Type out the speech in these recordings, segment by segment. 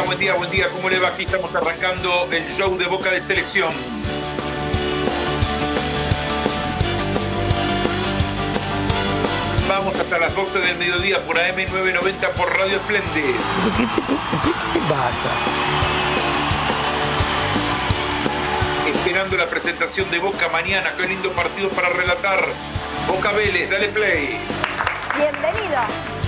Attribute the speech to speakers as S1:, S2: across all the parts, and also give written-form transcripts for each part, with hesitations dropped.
S1: buen día, ¿cómo le va? Aquí estamos arrancando el show de Boca de Selección. Vamos hasta las 12 del mediodía por AM990 por Radio Esplende.
S2: ¿Qué pasa?
S1: Esperando la presentación de Boca mañana, qué lindo partido para relatar. Boca Vélez, dale play.
S3: Bienvenido.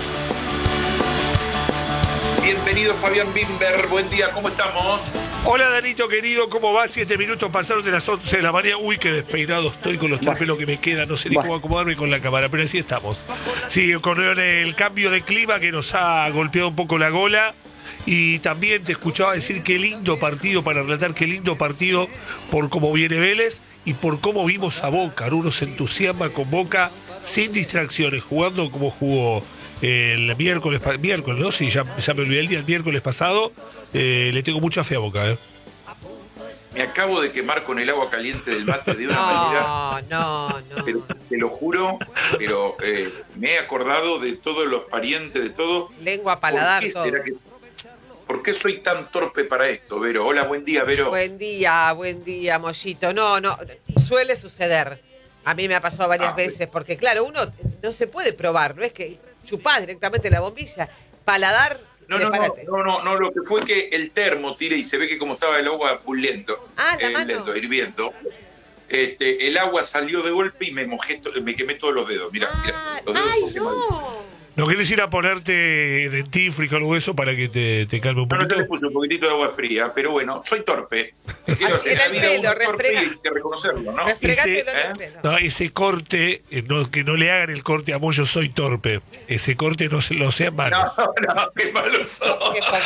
S1: Bienvenido Fabián Bimber, buen día, ¿cómo estamos?
S2: Hola Danito querido, ¿cómo va? 7 minutos pasaron de las 11 de la mañana. Uy, qué despeinado estoy con los tres pelos que me quedan. No sé ni cómo acomodarme con la cámara, pero así estamos. Sí, con el cambio de clima que nos ha golpeado un poco la gola. Y también te escuchaba decir qué lindo partido para relatar, qué lindo partido por cómo viene Vélez y por cómo vimos a Boca. Uno se entusiasma con Boca sin distracciones, jugando como jugó el miércoles, ¿no? Sí, ya me olvidé el miércoles pasado. Le tengo mucha fe a Boca,
S1: Me acabo de quemar con el agua caliente del mate de una manera.
S4: No.
S1: Pero, te lo juro, pero me he acordado de todos los parientes, de todo.
S4: Lengua, paladar, todo.
S1: ¿Por qué soy tan torpe para esto, Vero? Hola, buen día, Vero.
S4: Buen día, Mollito. No, suele suceder. A mí me ha pasado varias veces, porque claro, uno no se puede probar, no es que chupás directamente la bombilla. Paladar,
S1: No, lo que fue que el termo tire y se ve que como estaba el agua lento, lento, hirviendo, el agua salió de golpe y me quemé todos los dedos. Mira, los dedos.
S4: ¡Ay, no!
S2: ¿No querés ir a ponerte dentífrico o algo de eso para que te calme un poquito?
S1: No te le puse un poquitito de agua fría, pero bueno, soy torpe.
S4: En el pelo, refrega.
S1: Hay que reconocerlo, ¿no?
S4: Refregátelo en el pelo.
S2: No, ese corte, que no le hagan el corte a Moyo, soy torpe. Ese corte no sean malos.
S1: No, qué malos son.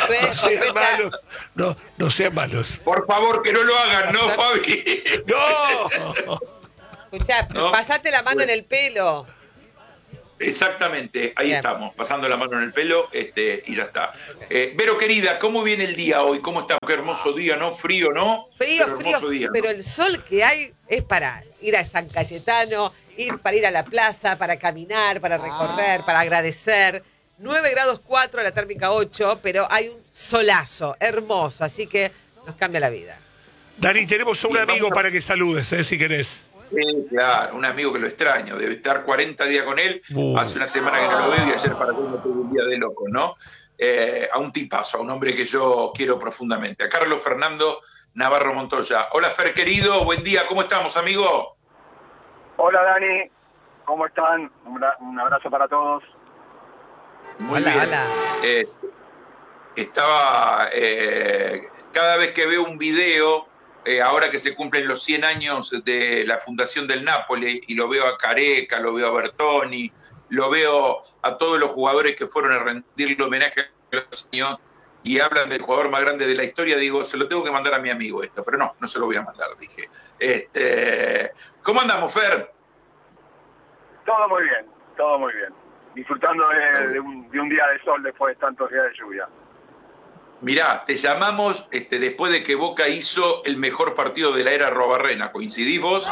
S2: No sean malos.
S1: Por favor, que no lo hagan, ¿no, Fabi?
S2: ¡No!
S4: Escuchá, pasate la mano en el pelo.
S1: Exactamente, ahí
S4: Bien.
S1: estamos, pasando la mano en el pelo, y ya está. Vero, querida, ¿cómo viene el día hoy? ¿Cómo está? Qué hermoso día, ¿no? Frío, ¿no?
S4: Frío,
S1: Día,
S4: pero
S1: ¿no?
S4: el sol que hay es para ir a San Cayetano, para ir a la plaza, para caminar, para recorrer, para agradecer. 9 grados 4, la térmica 8, pero hay un solazo hermoso, así que nos cambia la vida.
S2: Dani, tenemos a un amigo para que saludes, si querés.
S1: Sí, claro, un amigo que lo extraño, debe estar 40 días con él, hace una semana que no lo veo y ayer para mí me tuve un día de loco, ¿no? A un tipazo, a un hombre que yo quiero profundamente, a Carlos Fernando Navarro Montoya. Hola Fer, querido, buen día, ¿cómo estamos, amigo?
S5: Hola Dani, ¿cómo están? Un abrazo para todos.
S1: Muy bien.
S4: Hola.
S1: Estaba, cada vez que veo un video, ahora que se cumplen los 100 años de la fundación del Napoli, y lo veo a Careca, lo veo a Bertoni, lo veo a todos los jugadores que fueron a rendirle homenaje a los años y hablan del jugador más grande de la historia, digo, se lo tengo que mandar a mi amigo esto, pero no se lo voy a mandar, dije. ¿Cómo andamos, Fer?
S5: Todo muy bien. Disfrutando de un día de sol después de tantos días de lluvia.
S1: Mirá, te llamamos después de que Boca hizo el mejor partido de la era Arruabarrena. ¿Coincidís vos?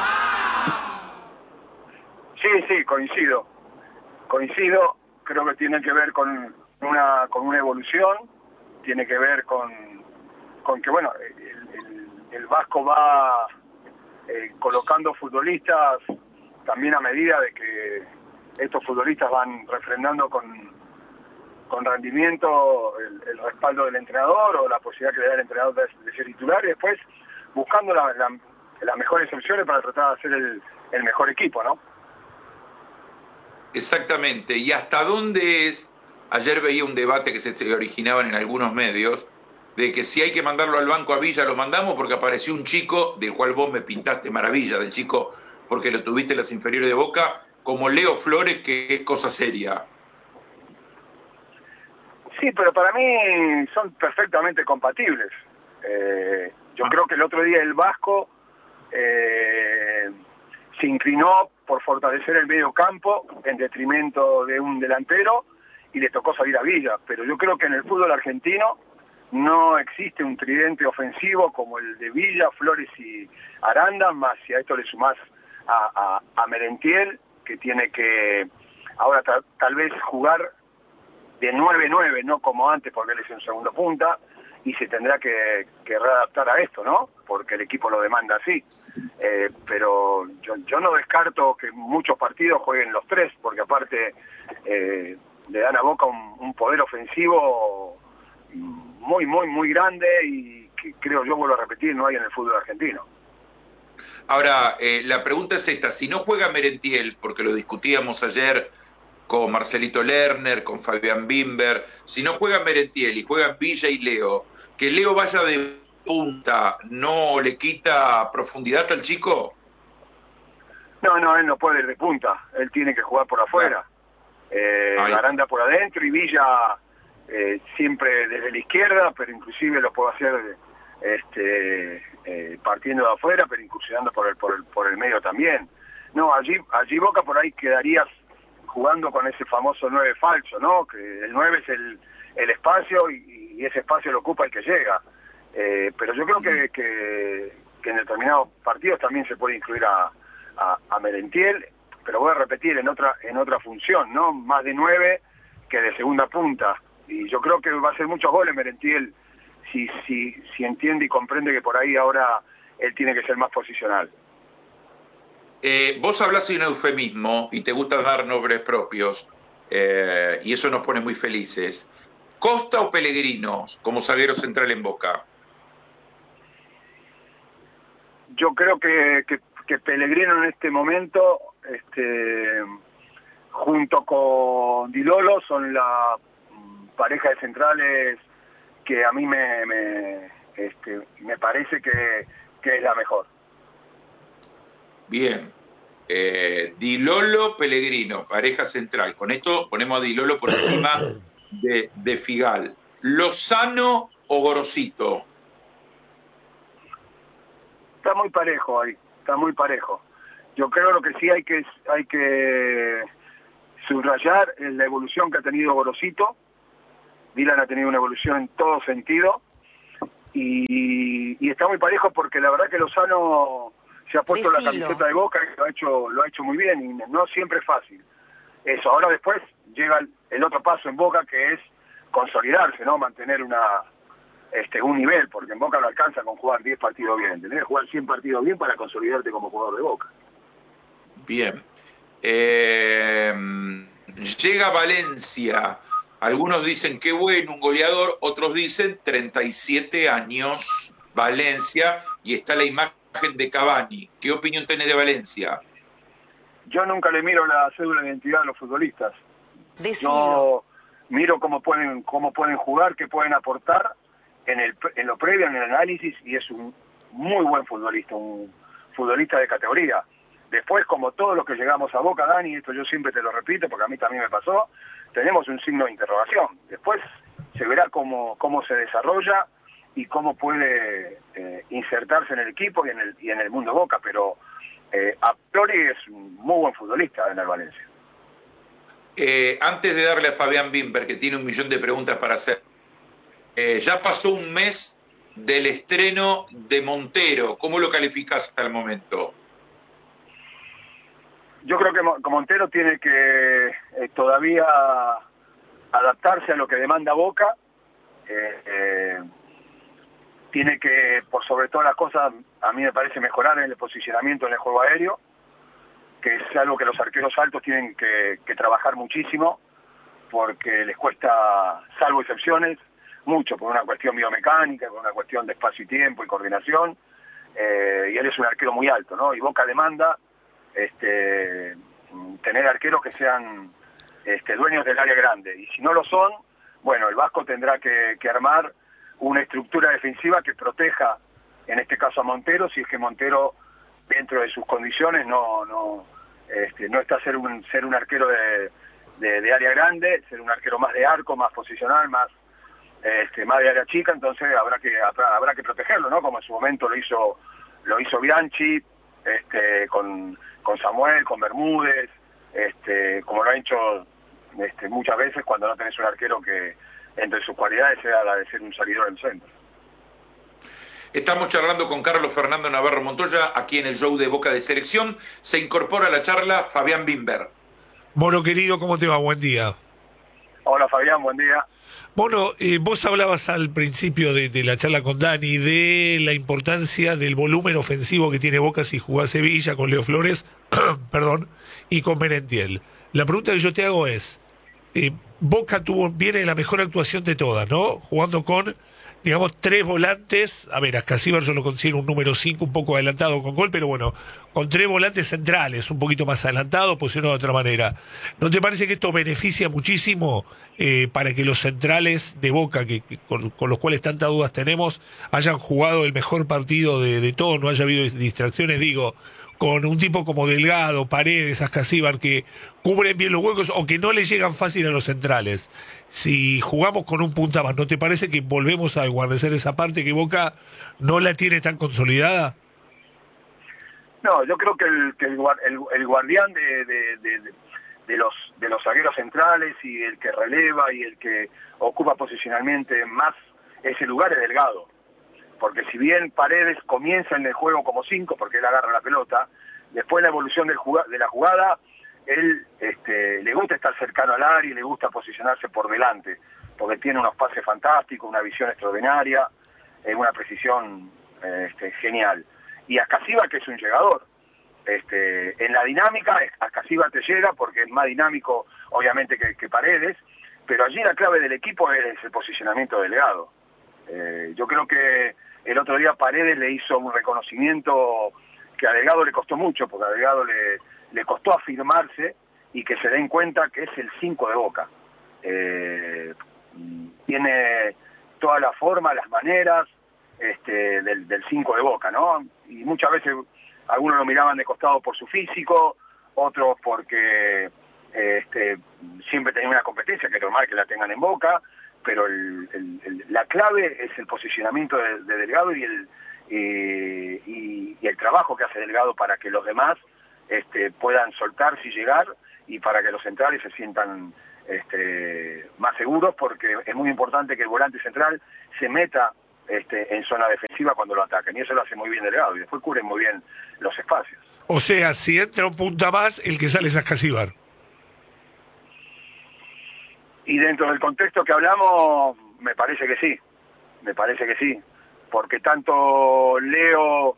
S5: Sí, coincido. Creo que tiene que ver con una evolución, tiene que ver con que, bueno, el Vasco va colocando futbolistas también a medida de que estos futbolistas van refrendando con rendimiento el respaldo del entrenador o la posibilidad que le da el entrenador de ser titular y después buscando las mejores opciones para tratar de hacer el mejor equipo, ¿no?
S1: Exactamente. ¿Y hasta dónde es? Ayer veía un debate que se originaban en algunos medios de que si hay que mandarlo al banco a Villa lo mandamos porque apareció un chico del cual vos me pintaste maravilla, del chico porque lo tuviste en las inferiores de Boca, como Leo Flores, que es cosa seria.
S5: Sí, pero para mí son perfectamente compatibles. Yo creo que el otro día el Vasco se inclinó por fortalecer el medio campo en detrimento de un delantero y le tocó salir a Villa. Pero yo creo que en el fútbol argentino no existe un tridente ofensivo como el de Villa, Flores y Aranda, más si a esto le sumás a Merentiel, que tiene que ahora tal vez jugar de 9-9, no como antes porque él es un segundo punta, y se tendrá que readaptar a esto, ¿no? Porque el equipo lo demanda así. Pero yo no descarto que muchos partidos jueguen los tres, porque aparte le dan a Boca un poder ofensivo muy, muy, muy grande y que creo yo, vuelvo a repetir, no hay en el fútbol argentino.
S1: Ahora, la pregunta es esta, si no juega Merentiel, porque lo discutíamos ayer con Marcelito Lerner, con Fabián Bimber, si no juega Merentiel y juegan Villa y Leo, que Leo vaya de punta, ¿no le quita profundidad al chico?
S5: No, él no puede ir de punta, él tiene que jugar por afuera. Aranda por adentro y Villa siempre desde la izquierda, pero inclusive lo puede hacer partiendo de afuera, pero incursionando por el medio también. No, allí Boca por ahí quedaría jugando con ese famoso 9 falso, ¿no? Que el 9 es el espacio y ese espacio lo ocupa el que llega. Pero yo creo que en determinados partidos también se puede incluir a Merentiel, pero voy a repetir en otra función, ¿no? Más de 9 que de segunda punta. Y yo creo que va a hacer muchos goles Merentiel si entiende y comprende que por ahí ahora él tiene que ser más posicional.
S1: Vos hablas de un eufemismo y te gusta dar nombres propios, y eso nos pone muy felices. ¿Costa o Pellegrino como zaguero central en Boca?
S5: Yo creo que Pellegrino en este momento, junto con Di Lolo, son la pareja de centrales que a mí me parece que es la mejor.
S1: Bien. Di Lolo, Pellegrino, pareja central. Con esto ponemos a Di Lolo por encima de Figal. ¿Lozano o Gorosito?
S5: Está muy parejo ahí, está muy parejo. Yo creo lo que sí hay que subrayar es la evolución que ha tenido Gorosito. Dylan ha tenido una evolución en todo sentido y está muy parejo porque la verdad que Lozano se ha puesto la camiseta de Boca y lo ha hecho muy bien y no siempre es fácil. Eso, ahora después llega el otro paso en Boca que es consolidarse, ¿no? Mantener un nivel, porque en Boca no alcanza con jugar 10 partidos bien, tenés que jugar 100 partidos bien para consolidarte como jugador de Boca.
S1: Bien. Llega Valencia. Algunos dicen que bueno, un goleador, otros dicen 37 años, Valencia, y está la imagen de Cavani. ¿Qué opinión tenés de Valencia?
S5: Yo nunca le miro la cédula de identidad a los futbolistas. Yo miro cómo pueden jugar, qué pueden aportar en lo previo, en el análisis, y es un muy buen futbolista, un futbolista de categoría. Después, como todos los que llegamos a Boca, Dani, esto yo siempre te lo repito porque a mí también me pasó, tenemos un signo de interrogación. Después se verá cómo se desarrolla y cómo puede insertarse en el equipo y en el mundo Boca, pero a priori es un muy buen futbolista en el Valencia.
S1: Antes de darle a Fabián Bimber, que tiene 1.000.000 de preguntas para hacer, ya pasó un mes del estreno de Montero. ¿Cómo lo calificás hasta el momento?
S5: Yo creo que Montero tiene que todavía adaptarse a lo que demanda Boca. Tiene que, por sobre todas las cosas, a mí me parece mejorar en el posicionamiento en el juego aéreo, que es algo que los arqueros altos tienen que trabajar muchísimo, porque les cuesta, salvo excepciones, mucho, por una cuestión biomecánica, por una cuestión de espacio y tiempo y coordinación, y él es un arquero muy alto, ¿no? Y Boca demanda tener arqueros que sean dueños del área grande, y si no lo son, bueno, el Vasco tendrá que armar una estructura defensiva que proteja, en este caso a Montero, si es que Montero, dentro de sus condiciones, no está ser un arquero de área grande, ser un arquero más de arco, más posicional, más de área chica. Entonces habrá que protegerlo, ¿no? Como en su momento lo hizo Bianchi, con Samuel, con Bermúdez, como lo ha hecho muchas veces cuando no tenés un arquero que entre sus cualidades sea la de ser un salidor en centro.
S1: Estamos charlando con Carlos Fernando Navarro Montoya, aquí en el show de Boca de Selección. Se incorpora a la charla Fabián Bimber.
S2: Moro querido, ¿cómo te va? Buen día.
S5: Hola Fabián? Buen día.
S2: Bueno, vos hablabas al principio de la charla con Dani de la importancia del volumen ofensivo que tiene Boca si jugás Sevilla con Leo Flores, perdón, y con Merentiel. La pregunta que yo te hago es, Boca viene la mejor actuación de todas, ¿no? Jugando con, digamos, 3 volantes. A ver, a Ascasíbar yo lo considero un número 5 un poco adelantado con gol, pero bueno, con 3 volantes centrales, un poquito más adelantado, posicionado de otra manera. ¿No te parece que esto beneficia muchísimo para que los centrales de Boca, con los cuales tantas dudas tenemos, hayan jugado el mejor partido de todos, no haya habido distracciones? Digo, con un tipo como Delgado, Paredes, Ascasíbar, que cubren bien los huecos o que no le llegan fácil a los centrales. Si jugamos con un punta más, ¿no te parece que volvemos a guarnecer esa parte que Boca no la tiene tan consolidada?
S5: No, yo creo que el guardián de los zagueros centrales y el que releva y el que ocupa posicionalmente más ese lugar es Delgado. Porque si bien Paredes comienza en el juego como 5, porque él agarra la pelota, después la evolución de la jugada, él le gusta estar cercano al área y le gusta posicionarse por delante, porque tiene unos pases fantásticos, una visión extraordinaria, una precisión genial. Y Ascasíbar, que es un llegador. En la dinámica, Ascasíbar te llega porque es más dinámico, obviamente, que Paredes, pero allí la clave del equipo es el posicionamiento Delgado. Yo creo que el otro día Paredes le hizo un reconocimiento que a Delgado le costó mucho, porque a Delgado le costó afirmarse y que se den cuenta que es el 5 de Boca. Tiene toda la forma, las maneras del 5 de Boca, ¿no? Y muchas veces algunos lo miraban de costado por su físico, otros porque siempre tenía una competencia, que es normal que la tengan en Boca, pero la clave es el posicionamiento de Delgado y el trabajo que hace Delgado para que los demás puedan soltarse y llegar, y para que los centrales se sientan más seguros, porque es muy importante que el volante central se meta en zona defensiva cuando lo ataquen, y eso lo hace muy bien Delgado, y después cubre muy bien los espacios.
S2: O sea, si entra un punta más, el que sale es Ascasíbar.
S5: Y dentro del contexto que hablamos, me parece que sí, porque tanto Leo,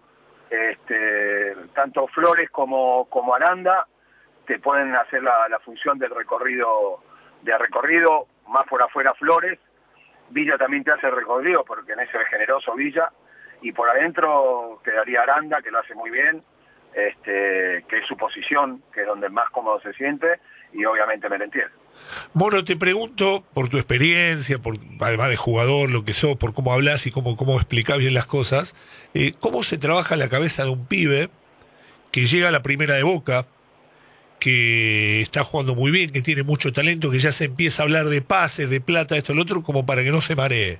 S5: tanto Flores como Aranda te pueden hacer la función del recorrido, más por afuera Flores. Villa también te hace el recorrido, porque en eso es generoso Villa, y por adentro quedaría Aranda, que lo hace muy bien, que es su posición, que es donde más cómodo se siente, y obviamente Merentiel.
S2: Bueno, te pregunto, por tu experiencia, además de jugador, lo que sos, por cómo hablas y cómo explicás bien las cosas, ¿cómo se trabaja la cabeza de un pibe que llega a la primera de Boca, que está jugando muy bien, que tiene mucho talento, que ya se empieza a hablar de pases, de plata, esto, lo otro, como para que no se maree?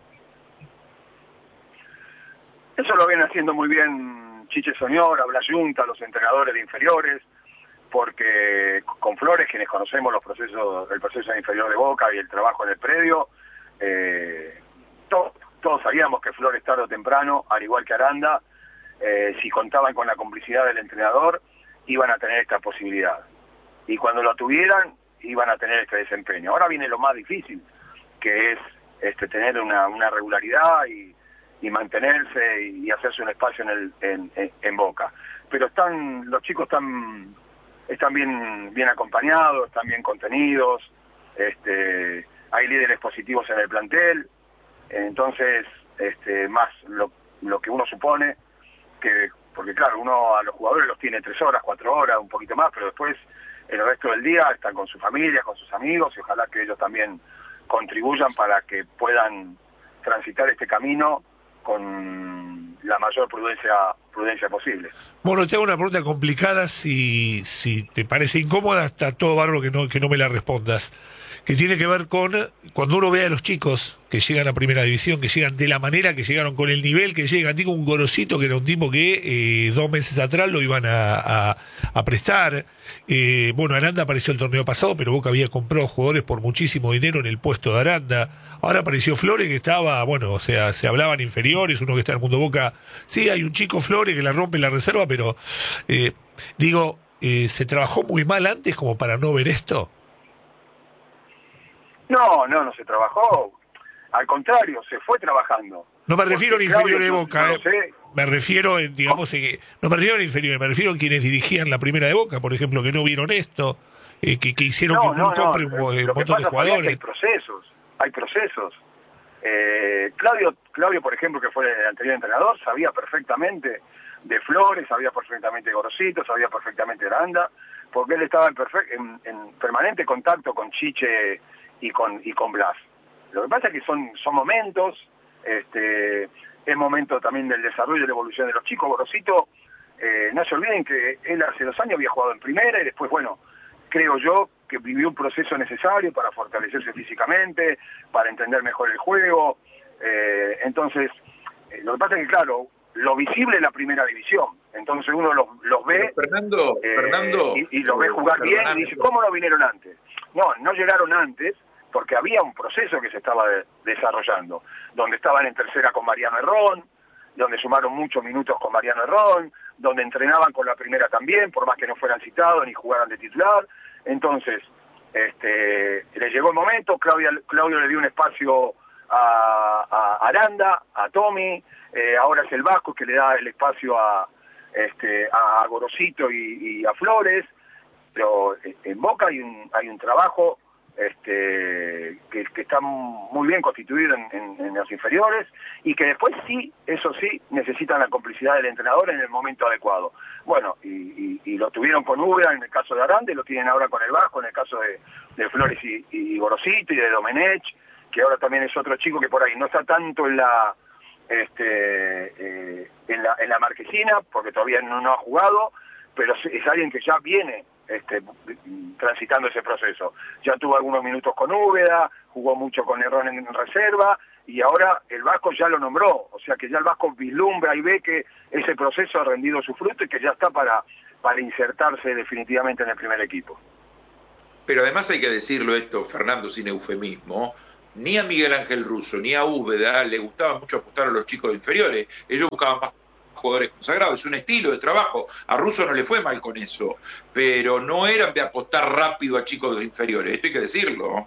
S5: Eso lo viene haciendo muy bien Chiche Soñora, Blas Junta, los entrenadores de inferiores, porque con Flores, quienes conocemos el proceso inferior de Boca y el trabajo en el predio, todos sabíamos que Flores tarde o temprano, al igual que Aranda, si contaban con la complicidad del entrenador, iban a tener esta posibilidad. Y cuando lo tuvieran, iban a tener este desempeño. Ahora viene lo más difícil, que es tener una regularidad y mantenerse y hacerse un espacio en Boca. Pero los chicos están bien acompañados, están bien contenidos, hay líderes positivos en el plantel, entonces más lo que uno supone, porque claro, uno a los jugadores los tiene 3 horas, 4 horas, un poquito más, pero después el resto del día están con su familia, con sus amigos, y ojalá que ellos también contribuyan para que puedan transitar este camino con la mayor prudencia posible.
S2: Bueno, te hago una pregunta complicada, si te parece incómoda, está todo bárbaro que no me la respondas, que tiene que ver con cuando uno ve a los chicos que llegan a primera división, que llegan de la manera que llegaron, con el nivel que llegan. Digo, un Gorosito, que era un tipo que 2 meses atrás lo iban a prestar. Bueno, Aranda apareció el torneo pasado, pero Boca había comprado jugadores por muchísimo dinero en el puesto de Aranda. Ahora apareció Flores, que estaba, bueno, o sea, se hablaban inferiores, uno que está en el mundo Boca. Sí, hay un chico Flores que la rompe en la reserva, pero ¿se trabajó muy mal antes como para no ver esto?
S5: No se trabajó. Al contrario, se fue trabajando.
S2: No me refiero a inferior de Boca,
S5: no sé.
S2: Me refiero en, digamos, no me refiero a inferior, me refiero a quienes dirigían la primera de Boca, por ejemplo, que no vieron esto, que hicieron que un compre un montón de jugadores.
S5: Hay procesos. Claudio, por ejemplo, que fue el anterior entrenador, sabía perfectamente de Flores, sabía perfectamente de Gorosito, sabía perfectamente de Aranda, porque él estaba en permanente contacto con Chiche y con Blas. Lo que pasa es que son momentos, es momento también del desarrollo y la evolución de los chicos. Gorosito, no se olviden que él hace 2 años había jugado en primera y después, bueno, creo yo que vivió un proceso necesario para fortalecerse físicamente, para entender mejor el juego. Entonces, lo que pasa es que, claro, lo visible es la primera división. Entonces uno los ve
S1: Fernando,
S5: y los ve jugar bien y dice, ¿cómo no vinieron antes? No llegaron antes porque había un proceso que se estaba desarrollando, donde estaban en tercera con Mariano Herrón, donde sumaron muchos minutos con Mariano Herrón, donde entrenaban con la primera también, por más que no fueran citados ni jugaran de titular. Entonces, le llegó el momento, Claudio le dio un espacio a Aranda, a Tommy, ahora es el Vasco que le da el espacio a Gorosito y a Flores, pero en Boca hay un trabajo que está muy bien constituido en las inferiores y que después sí, eso sí, necesitan la complicidad del entrenador en el momento adecuado. Bueno, y lo tuvieron con Ubra en el caso de Aranda y lo tienen ahora con el Vasco en el caso de Flores y Gorosito y de Domenech, que ahora también es otro chico que por ahí no está tanto en la marquesina porque todavía no ha jugado, pero es alguien que ya viene transitando ese proceso. Ya tuvo algunos minutos con Úbeda, jugó mucho con Herrón en reserva y ahora el Vasco ya lo nombró, o sea que ya el Vasco vislumbra y ve que ese proceso ha rendido su fruto y que ya está para insertarse definitivamente en el primer equipo.
S1: Pero además hay que decirlo esto, Fernando, sin eufemismo, ni a Miguel Ángel Russo ni a Úbeda le gustaba mucho apostar a los chicos inferiores, ellos buscaban más jugadores consagrados, es un estilo de trabajo, a Russo no le fue mal con eso, pero no eran de apostar rápido a chicos inferiores, esto hay que decirlo.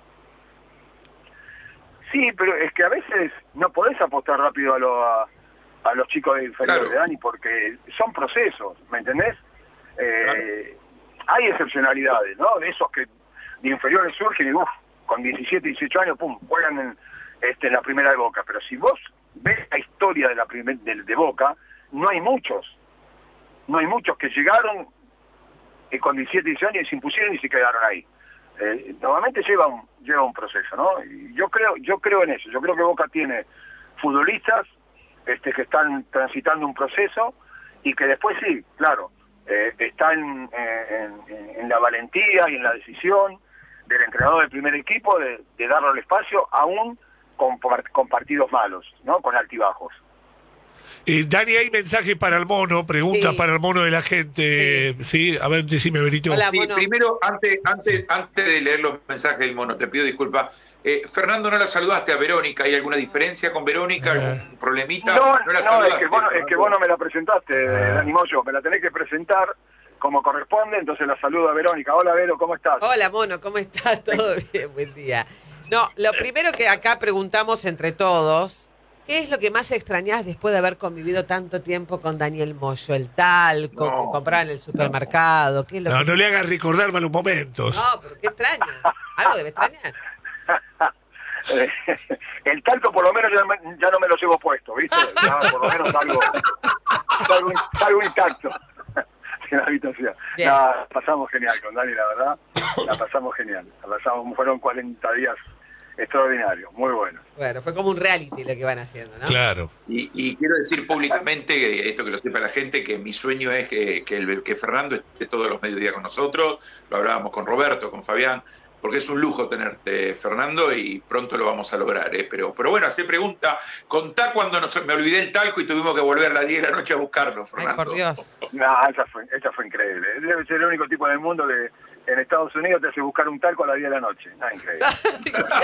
S5: Sí, pero es que a veces no podés apostar rápido a los chicos inferiores, claro. Dani, porque son procesos, ¿me entendés? Claro. Hay excepcionalidades, ¿no? De esos que de inferiores surgen y con 17, 18 años, juegan en la primera de Boca, pero si vos ves la historia de Boca, no hay muchos que llegaron con 17, 18 años y se impusieron y se quedaron ahí. Normalmente lleva un proceso, ¿no? Y yo creo en eso. Yo creo que Boca tiene futbolistas que están transitando un proceso y que después sí, claro, está en la valentía y en la decisión del entrenador del primer equipo de darle el espacio aún con partidos malos, ¿no? Con altibajos.
S2: Dani, hay mensajes para el mono, preguntas para el mono de la gente. Sí. A ver, decime, Benito.
S4: Hola,
S1: sí, primero, antes de leer los mensajes del mono, te pido disculpas. Fernando, no la saludaste a Verónica. ¿Hay alguna diferencia con Verónica? ¿Algún problemita?
S5: No,
S1: la saludaste.
S5: Es que vos no me la presentaste, Dani Moyo. Me la tenés que presentar como corresponde, entonces la saludo a Verónica. Hola, Vero, ¿cómo estás?
S4: Hola, mono, ¿cómo estás? ¿Todo bien? Buen día. No, lo primero que acá preguntamos entre todos... ¿Qué es lo que más extrañás después de haber convivido tanto tiempo con Daniel Moyo? ¿El talco que compraban en el supermercado? ¿Qué es lo que...
S2: No le hagas recordar malos momentos.
S4: No, pero ¿qué extraña? Algo debe extrañar.
S5: El talco por lo menos ya no me lo llevo puesto, ¿viste? Ya, por lo menos salgo intacto en la habitación. La pasamos genial con Dani, la verdad. La pasamos genial. Fueron 40 días extraordinario, muy bueno.
S4: Bueno, fue como un reality lo que van haciendo, ¿no?
S2: Claro.
S1: Y quiero decir públicamente, esto que lo sepa la gente, que mi sueño es que Fernando esté todos los mediodías con nosotros. Lo hablábamos con Roberto, con Fabián, porque es un lujo tenerte, Fernando, y pronto lo vamos a lograr. Pero bueno, hace pregunta, contá cuando me olvidé el talco y tuvimos que volver a las 10 de la noche a buscarlo, Fernando.
S4: Ay, por Dios.
S5: No, esa fue increíble. Debe ser el único tipo del mundo que en Estados Unidos te hace buscar un talco a las 10 de la noche. Increíble.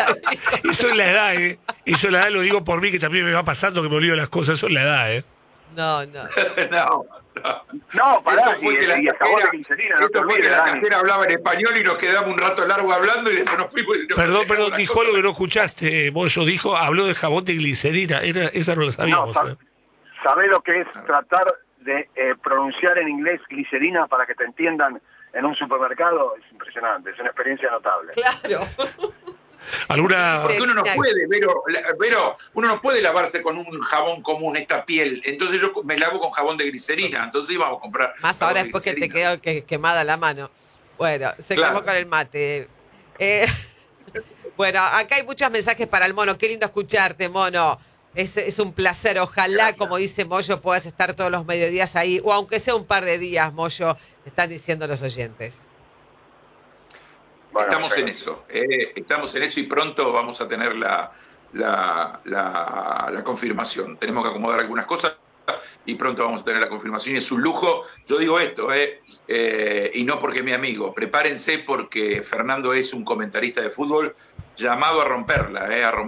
S2: Eso es la edad, Eso es la edad, lo digo por mí, que también me va pasando que me olvido las cosas. Eso es la edad,
S4: No, no.
S1: No,
S5: No, pará,
S1: eso fue que la
S5: jabón de
S1: cajera,
S5: glicerina, no te
S1: eso fue que
S5: olvides,
S1: la
S5: Dani.
S1: cajera hablaba en español y nos quedamos un rato largo hablando y después nos fuimos. Y nos
S2: Perdón,
S1: dejamos la
S2: dijo
S1: cosa.
S2: algo que no escuchaste, Moyo. Habló de jabón de glicerina. Esa no la
S5: No,
S2: sabíamos. ¿Eh?
S5: ¿sabés lo que es tratar de pronunciar en inglés glicerina para que te entiendan en un supermercado? Es impresionante, es una experiencia notable.
S4: Claro.
S2: ¿Alguna...?
S1: Porque uno no puede, Vero, uno no puede lavarse con un jabón común esta piel. Entonces yo me lavo con jabón de glicerina. Entonces íbamos a comprar.
S4: Más ahora después que te quedó quemada la mano. Bueno, se
S1: Claro.
S4: quemó con el mate. Bueno, acá hay muchos mensajes para el Mono. Qué lindo escucharte, Mono. Es un placer. Ojalá,
S5: Gracias.
S4: como dice Moyo, puedas estar todos los mediodías ahí. O aunque sea un par de días, Moyo, te están diciendo los oyentes.
S5: Bueno,
S1: Estamos en
S5: perfecto.
S1: eso. Estamos en eso y pronto vamos a tener la confirmación. Tenemos que acomodar algunas cosas y pronto vamos a tener la confirmación. Y es un lujo. Yo digo esto, y no porque es mi amigo. Prepárense porque Fernando es un comentarista de fútbol llamado a romperla.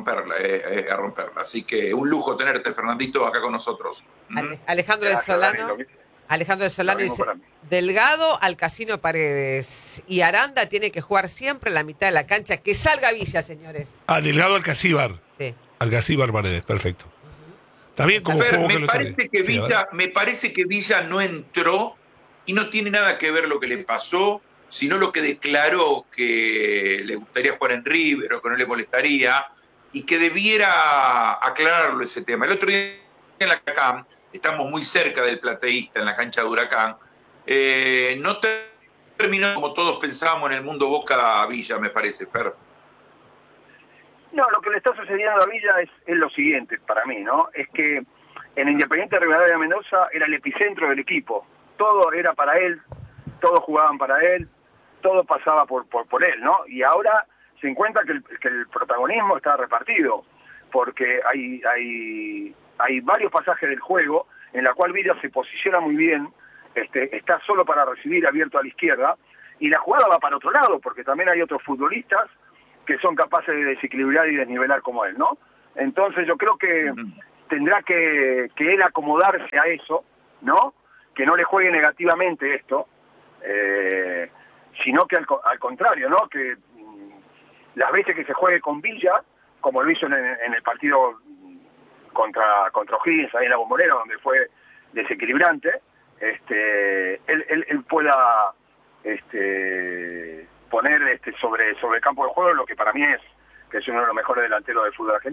S1: Así que un lujo tenerte, Fernandito, acá con nosotros.
S4: Alejandro de
S5: Gracias,
S4: Solano.
S5: Dani,
S4: Alejandro de Solano
S5: lo mismo
S4: dice,
S5: para mí.
S4: Delgado al Casino Paredes. Y Aranda tiene que jugar siempre en la mitad de la cancha. Que salga Villa, señores.
S2: Delgado Alcacíbar.
S4: Sí.
S2: Alcacíbar Paredes, perfecto. También como
S1: Fer,
S2: juego
S1: me
S2: que lo
S1: parece
S2: tiene.
S1: que
S2: Sí, a ver.
S1: me parece que Villa no entró y no tiene nada que ver lo que le pasó, sino lo que declaró que le gustaría jugar en River o que no le molestaría y que debiera aclararlo ese tema. El otro día en la CAM, estamos muy cerca del plateísta en la cancha de Huracán, no terminó como todos pensábamos en el mundo Boca Villa, me parece, Fer.
S5: No, lo que le está sucediendo a Villa es lo siguiente para mí, ¿no? Es que en Independiente Rivadavia de Mendoza era el epicentro del equipo. Todo era para él, todos jugaban para él, todo pasaba por él, ¿no? Y ahora se encuentra que el protagonismo está repartido, porque hay varios pasajes del juego en la cual Villa se posiciona muy bien, está solo para recibir, abierto a la izquierda, y la jugada va para otro lado, porque también hay otros futbolistas que son capaces de desequilibrar y desnivelar como él, ¿no? Entonces yo creo que tendrá que él acomodarse a eso, ¿no? Que no le juegue negativamente esto, sino que al contrario, ¿no? Que las veces que se juegue con Villa, como lo hizo en el partido contra O'Higgins, ahí en la Bombonera, donde fue desequilibrante, él pueda poner sobre el campo de juego lo que para mí es uno de los mejores delanteros del fútbol argentino.